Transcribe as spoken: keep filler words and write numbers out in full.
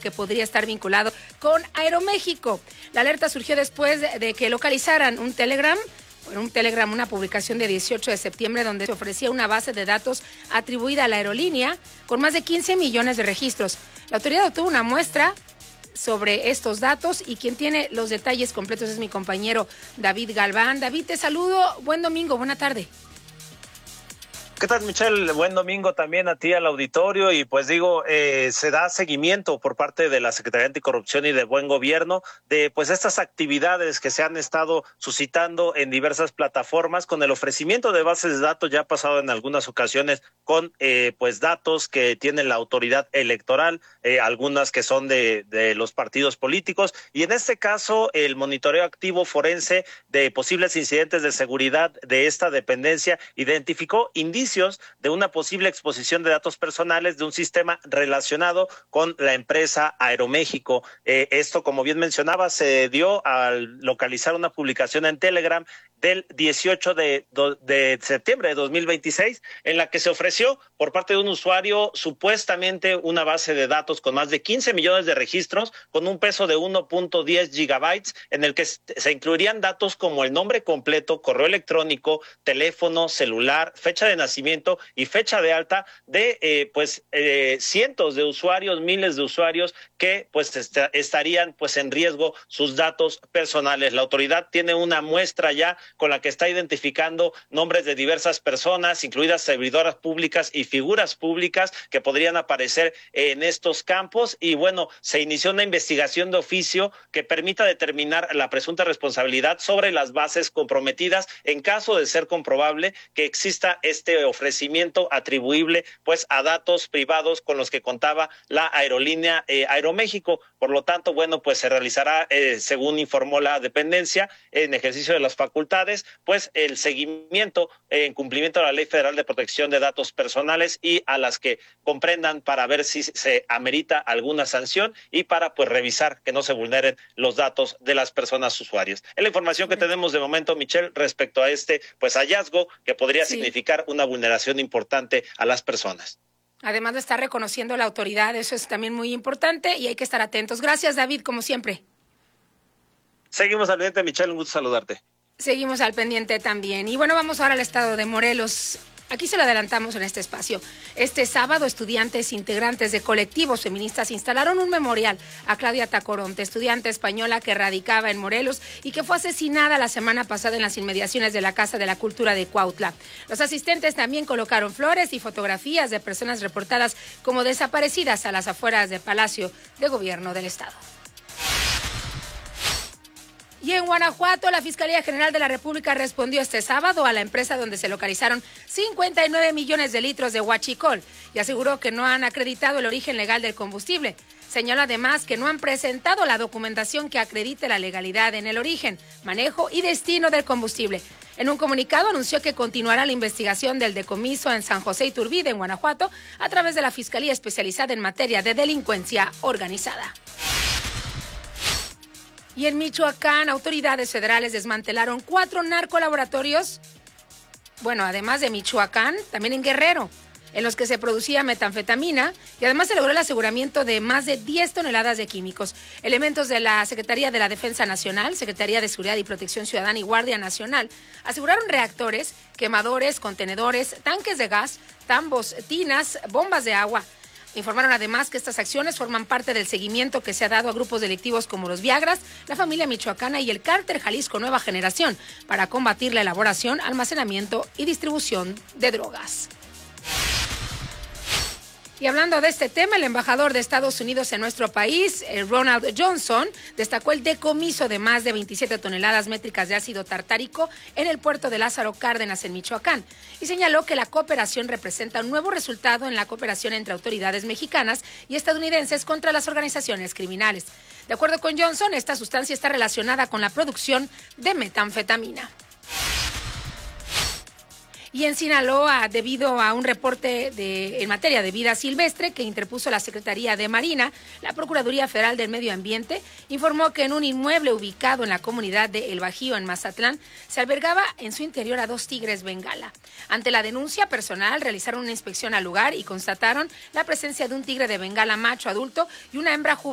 que podría estar vinculado con Aeroméxico. La alerta surgió después de que localizaran un Telegram, un Telegram, una publicación de dieciocho de septiembre donde se ofrecía una base de datos atribuida a la aerolínea con más de quince millones de registros. La autoridad obtuvo una muestra sobre estos datos y quien tiene los detalles completos es mi compañero David Galván. David, te saludo. Buen domingo, buena tarde. ¿Qué tal, Michelle? Buen domingo también a ti, al auditorio. Y pues digo, eh, se da seguimiento por parte de la Secretaría Anticorrupción y de Buen Gobierno de pues estas actividades que se han estado suscitando en diversas plataformas con el ofrecimiento de bases de datos. Ya ha pasado en algunas ocasiones con eh, pues datos que tiene la autoridad electoral, eh, algunas que son de, de los partidos políticos. Y en este caso, el monitoreo activo forense de posibles incidentes de seguridad de esta dependencia identificó indicios de una posible exposición de datos personales de un sistema relacionado con la empresa Aeroméxico. Eh, esto, como bien mencionaba, se dio al localizar una publicación en Telegram del dieciocho de septiembre de dos mil veintiséis, en la que se ofreció por parte de un usuario supuestamente una base de datos con más de quince millones de registros, con un peso de uno punto diez gigabytes, en el que se incluirían datos como el nombre completo, correo electrónico, teléfono, celular, fecha de nacimiento y fecha de alta de eh, pues eh, cientos de usuarios, miles de usuarios que pues est estarían pues en riesgo sus datos personales. La autoridad tiene una muestra ya con la que está identificando nombres de diversas personas, incluidas servidoras públicas y figuras públicas que podrían aparecer en estos campos. Y bueno, se inició una investigación de oficio que permita determinar la presunta responsabilidad sobre las bases comprometidas en caso de ser comprobable que exista este ofrecimiento atribuible pues a datos privados con los que contaba la aerolínea eh, Aeroméxico. Por lo tanto, bueno, pues se realizará, eh, según informó la dependencia, en ejercicio de las facultades, pues el seguimiento eh, en cumplimiento de la Ley Federal de Protección de Datos Personales y a las que comprendan para ver si se amerita alguna sanción y para pues revisar que no se vulneren los datos de las personas usuarias. Es la información que tenemos de momento, Michelle, respecto a este pues hallazgo que podría sí. significar una vulneración importante a las personas. Además de estar reconociendo la autoridad, eso es también muy importante y hay que estar atentos. Gracias, David, como siempre. Seguimos al pendiente, Michelle, un gusto saludarte. Seguimos al pendiente también. Y bueno, vamos ahora al estado de Morelos. Aquí se lo adelantamos en este espacio. Este sábado, estudiantes integrantes de colectivos feministas instalaron un memorial a Claudia Tacoronte, estudiante española que radicaba en Morelos y que fue asesinada la semana pasada en las inmediaciones de la Casa de la Cultura de Cuautla. Los asistentes también colocaron flores y fotografías de personas reportadas como desaparecidas a las afueras del Palacio de Gobierno del Estado. Y en Guanajuato, la Fiscalía General de la República respondió este sábado a la empresa donde se localizaron cincuenta y nueve millones de litros de huachicol y aseguró que no han acreditado el origen legal del combustible. Señaló además que no han presentado la documentación que acredite la legalidad en el origen, manejo y destino del combustible. En un comunicado anunció que continuará la investigación del decomiso en San José Iturbide, en Guanajuato, a través de la Fiscalía Especializada en Materia de Delincuencia Organizada. Y en Michoacán, autoridades federales desmantelaron cuatro narcolaboratorios, bueno, además de Michoacán, también en Guerrero, en los que se producía metanfetamina y además se logró el aseguramiento de más de diez toneladas de químicos. Elementos de la Secretaría de la Defensa Nacional, Secretaría de Seguridad y Protección Ciudadana y Guardia Nacional aseguraron reactores, quemadores, contenedores, tanques de gas, tambos, tinas, bombas de agua. Informaron además que estas acciones forman parte del seguimiento que se ha dado a grupos delictivos como los Viagras, la familia michoacana y el cártel Jalisco Nueva Generación para combatir la elaboración, almacenamiento y distribución de drogas. Y hablando de este tema, el embajador de Estados Unidos en nuestro país, Ronald Johnson, destacó el decomiso de más de veintisiete toneladas métricas de ácido tartárico en el puerto de Lázaro Cárdenas, en Michoacán, y señaló que la cooperación representa un nuevo resultado en la cooperación entre autoridades mexicanas y estadounidenses contra las organizaciones criminales. De acuerdo con Johnson, esta sustancia está relacionada con la producción de metanfetamina. Y en Sinaloa, debido a un reporte de, en materia de vida silvestre que interpuso la Secretaría de Marina, la Procuraduría Federal del Medio Ambiente informó que en un inmueble ubicado en la comunidad de El Bajío, en Mazatlán, se albergaba en su interior a dos tigres bengala. Ante la denuncia personal, realizaron una inspección al lugar y constataron la presencia de un tigre de bengala macho adulto y una hembra juvenil